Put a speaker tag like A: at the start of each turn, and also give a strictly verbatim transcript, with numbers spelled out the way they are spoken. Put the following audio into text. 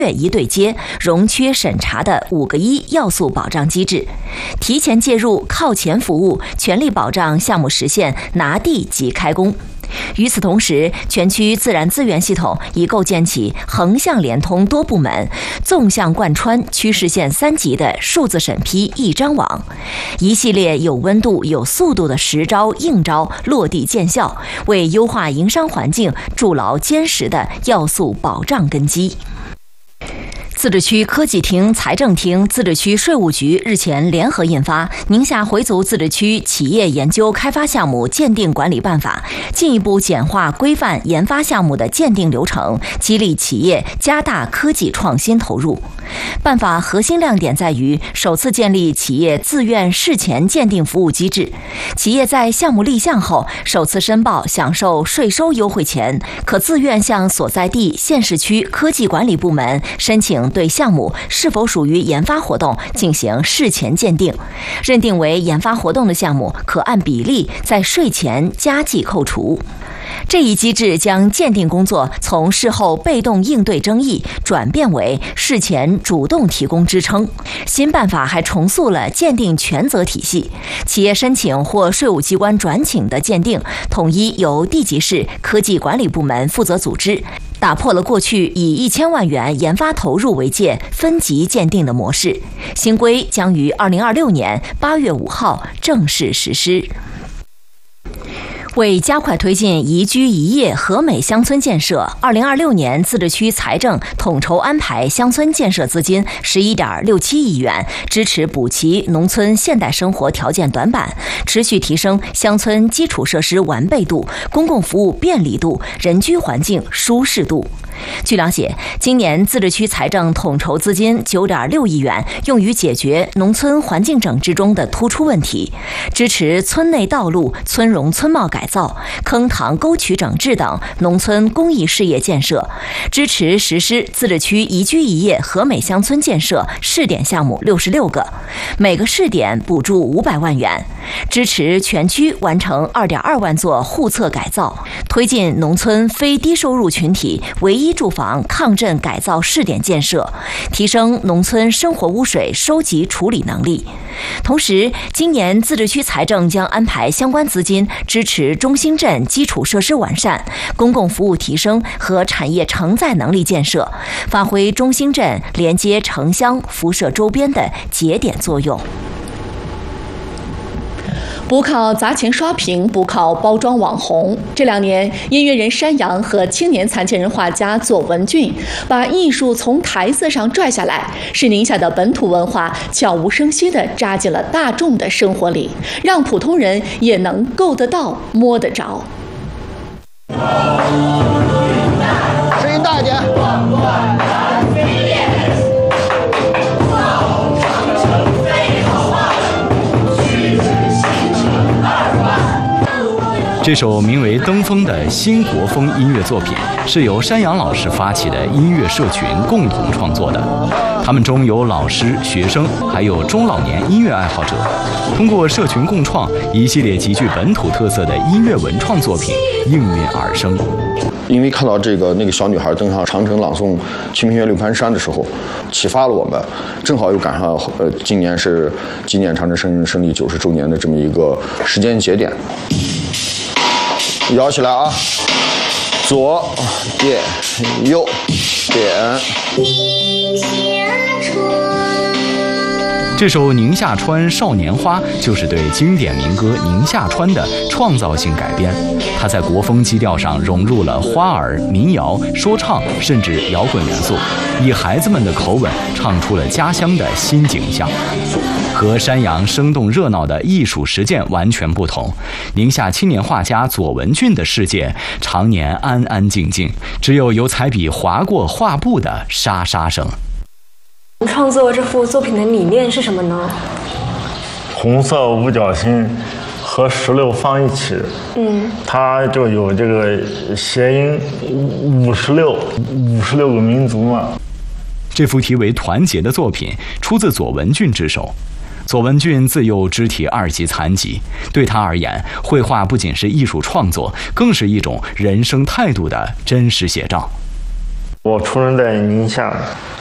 A: 一对接、容缺审查的五个一要素保障机制，提前介入、靠前服务，全力保障项目实现拿地即开工。与此同时，全区自然资源系统已构建起横向连通多部门、纵向贯穿区市县三级的数字审批一张网，一系列有温度、有速度的实招硬招落地见效，为优化营商环境筑牢坚实的要素保障根基。自治区科技厅、财政厅、自治区税务局日前联合印发《宁夏回族自治区企业研究开发项目鉴定管理办法》，进一步简化规范研发项目的鉴定流程，激励企业加大科技创新投入。办法核心亮点在于首次建立企业自愿事前鉴定服务机制，企业在项目立项后首次申报享受税收优惠前，可自愿向所在地县市区科技管理部门申请对项目是否属于研发活动进行事前鉴定，认定为研发活动的项目，可按比例在税前加计扣除。这一机制将鉴定工作从事后被动应对争议转变为事前主动提供支撑。新办法还重塑了鉴定权责体系，企业申请或税务机关转请的鉴定统一由地级市科技管理部门负责组织，打破了过去以一千万元研发投入为界分级鉴定的模式。新规将于二零二六年八月五号正式实施。为加快推进宜居宜业和美乡村建设，二零二六年自治区财政统筹安排乡村建设资金十一点六七亿元，支持补齐农村现代生活条件短板，持续提升乡村基础设施完备度、公共服务便利度、人居环境舒适度。据了解，今年自治区财政统筹资金九点六亿元，用于解决农村环境整治中的突出问题，支持村内道路、村容村貌改造、坑塘沟渠整治等农村公益事业建设，支持实施自治区宜居宜业和美乡村建设试点项目六十六个，每个试点补助五百万元，支持全区完成二点二万座户册改造，推进农村非低收入群体唯一住房抗震改造试点建设，提升农村生活污水收集处理能力。同时，今年自治区财政将安排相关资金支持中兴镇基础设施完善、公共服务提升和产业承载能力建设，发挥中兴镇连接城乡辐射周边的节点作用。
B: 不靠砸钱刷屏，不靠包装网红。这两年，音乐人山羊和青年残疾人画家左文俊把艺术从台子上拽下来，使宁夏的本土文化悄无声息地扎进了大众的生活里，让普通人也能够得到、摸得着。
C: 声音大一点。
D: 这首名为《登峰》的新国风音乐作品，是由山羊老师发起的音乐社群共同创作的。他们中有老师、学生，还有中老年音乐爱好者。通过社群共创，一系列极具本土特色的音乐文创作品应运而生。
C: 因为看到这个那个小女孩登上长城朗诵《清平乐六盘山》的时候，启发了我们。正好又赶上呃，今年是纪念长城胜胜利九十周年的这么一个时间节点。摇起来啊！左点，右点。
D: 这首《宁夏川少年花》就是对经典民歌《宁夏川》的创造性改编。它在国风基调上融入了花儿、民谣、说唱，甚至摇滚元素，以孩子们的口吻唱出了家乡的新景象。和山羊生动热闹的艺术实践完全不同，宁夏青年画家左文俊的世界常年安安静静，只有油彩笔划过画布的沙沙声。
E: 创作这幅作品的理念是什么呢？
F: 红色五角星和石榴放一起，嗯，它就有这个谐音五十六，五十六个民族嘛。
D: 这幅题为《团结》的作品出自左文俊之手。左文俊自幼肢体二级残疾，对他而言，绘画不仅是艺术创作，更是一种人生态度的真实写照。
F: 我出生在宁夏，